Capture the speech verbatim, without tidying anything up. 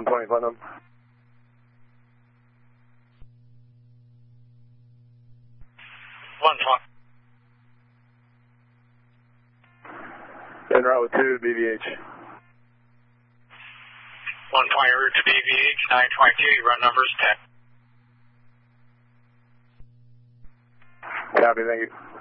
one twenty Putnam. one twenty. En route with two, B V H. one twenty route to B V H, nine twenty-two, you run numbers ten. Copy, thank you.